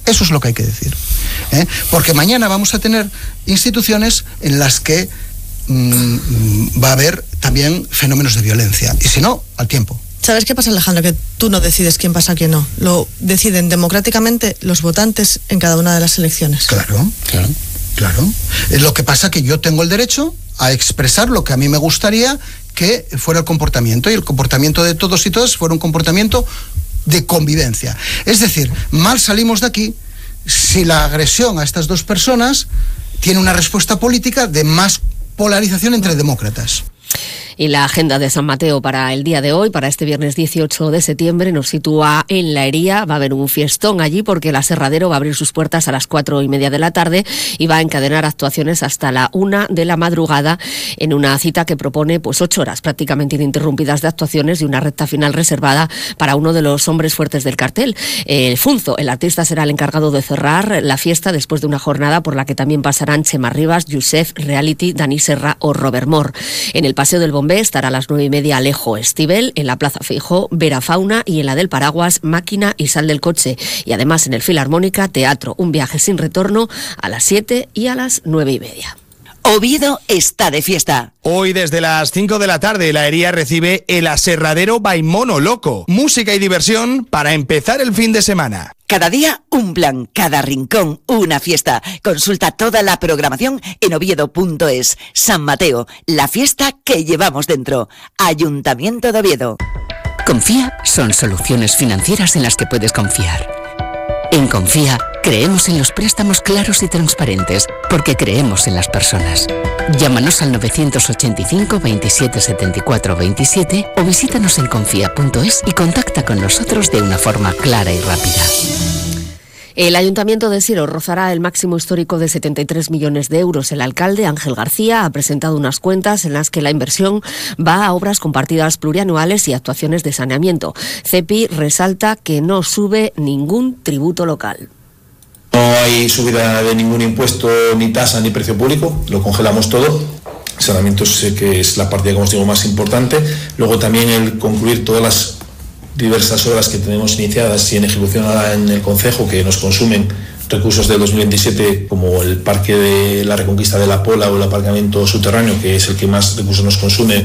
Eso es lo que hay que decir. Porque mañana vamos a tener instituciones en las que va a haber también fenómenos de violencia. Y si no, al tiempo. ¿Sabes qué pasa, Alejandro? Que tú no decides quién pasa, quién no. Lo deciden democráticamente los votantes en cada una de las elecciones. Claro. Lo que pasa es que yo tengo el derecho a expresar lo que a mí me gustaría que fuera el comportamiento, y el comportamiento de todos y todas fuera un comportamiento de convivencia. Es decir, mal salimos de aquí si la agresión a estas dos personas tiene una respuesta política de más polarización entre demócratas. Y la agenda de San Mateo para el día de hoy, para este viernes 18 de septiembre, nos sitúa en La Hería. Va a haber un fiestón allí porque el Aserradero va a abrir sus puertas a las 4:30 de la tarde y va a encadenar actuaciones hasta la 1 de la madrugada en una cita que propone 8 horas prácticamente ininterrumpidas de actuaciones y una recta final reservada para uno de los hombres fuertes del cartel. Funzo, el artista, será el encargado de cerrar la fiesta después de una jornada por la que también pasarán Chema Rivas, Yusef, Reality, Dani Serra o Robert Moore. En el Paseo del Bombé estará a las 9:30 Alejo Estivel, en la Plaza Feijó, Vera Fauna, y en la del Paraguas, Máquina y Sal del Coche. Y además en el Filarmónica, teatro Un viaje sin retorno a las 7 y a las 9:30. Oviedo está de fiesta. Hoy desde las 5 de la tarde La Hería recibe el Aserradero by Mono Loco. Música y diversión para empezar el fin de semana. Cada día un plan, cada rincón una fiesta. Consulta toda la programación en oviedo.es. San Mateo, la fiesta que llevamos dentro. Ayuntamiento de Oviedo. Confía son soluciones financieras en las que puedes confiar. En Confía creemos en los préstamos claros y transparentes porque creemos en las personas. Llámanos al 985 27 74 27 o visítanos en confía.es y contacta con nosotros de una forma clara y rápida. El Ayuntamiento de Siero rozará el máximo histórico de 73 millones de euros. El alcalde, Ángel García, ha presentado unas cuentas en las que la inversión va a obras compartidas plurianuales y actuaciones de saneamiento. CEPI resalta que no sube ningún tributo local. No hay subida de ningún impuesto, ni tasa, ni precio público, lo congelamos todo. Saneamiento sé que es la partida, como os digo, más importante. Luego también el concluir todas las diversas obras que tenemos iniciadas y en ejecución ahora en el concejo, que nos consumen recursos de 2027, como el Parque de la Reconquista de la Pola o el aparcamiento subterráneo, que es el que más recursos nos consume.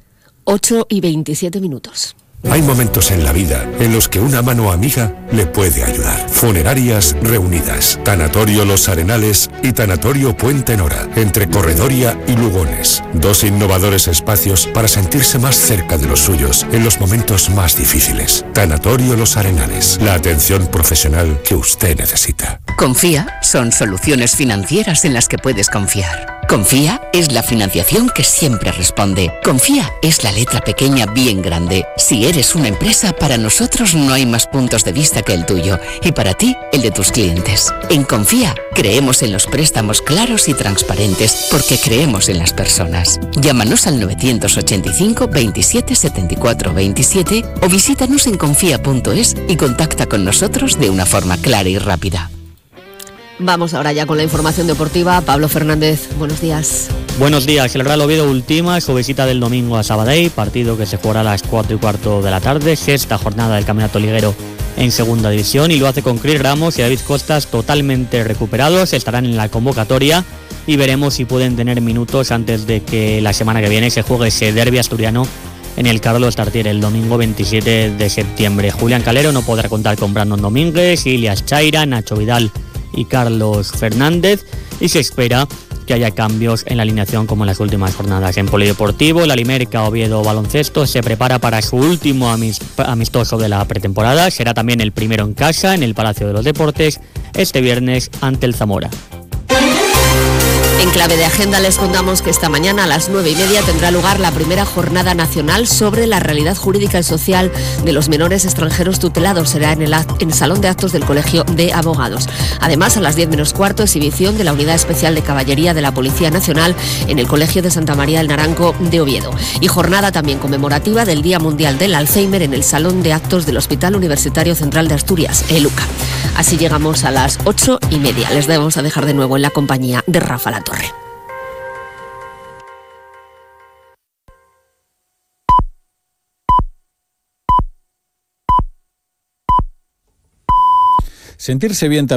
8:27. Hay momentos en la vida en los que una mano amiga le puede ayudar. Funerarias Reunidas, Tanatorio Los Arenales y Tanatorio Puente Nora, entre Corredoria y Lugones. Dos innovadores espacios para sentirse más cerca de los suyos en los momentos más difíciles. Tanatorio Los Arenales, la atención profesional que usted necesita. Confía son soluciones financieras en las que puedes confiar. Confía es la financiación que siempre responde. Confía es la letra pequeña bien grande. Si eres una empresa, para nosotros no hay más puntos de vista que el tuyo y para ti, el de tus clientes. En Confía creemos en los préstamos claros y transparentes porque creemos en las personas. Llámanos al 985 27 74 27 o visítanos en confía.es y contacta con nosotros de una forma clara y rápida. Vamos ahora ya con la información deportiva. Pablo Fernández, buenos días. Buenos días. El Real Oviedo ultima su visita del domingo a Sabadell, partido que se jugará a las 4:15 de la tarde, sexta jornada del Campeonato Liguero en Segunda División, y lo hace con Cris Ramos y David Costas totalmente recuperados. Estarán en la convocatoria y veremos si pueden tener minutos antes de que la semana que viene se juegue ese derbi asturiano en el Carlos Tartiere el domingo 27 de septiembre. Julián Calero no podrá contar con Brandon Domínguez, Ilias Chaira, Nacho Vidal y Carlos Fernández, y se espera que haya cambios en la alineación como en las últimas jornadas. En polideportivo, la Limerca Oviedo Baloncesto se prepara para su último amistoso de la pretemporada. Será también el primero en casa, en el Palacio de los Deportes, este viernes ante el Zamora. En clave de agenda les contamos que esta mañana a las 9:30 tendrá lugar la primera jornada nacional sobre la realidad jurídica y social de los menores extranjeros tutelados. Será en el Salón de Actos del Colegio de Abogados. Además, a las 10:15, exhibición de la Unidad Especial de Caballería de la Policía Nacional en el Colegio de Santa María del Naranco de Oviedo. Y jornada también conmemorativa del Día Mundial del Alzheimer en el Salón de Actos del Hospital Universitario Central de Asturias, el UCA. Así llegamos a las 8:30. Les vamos a dejar de nuevo en la compañía de Rafa Latorre. Sentirse bien también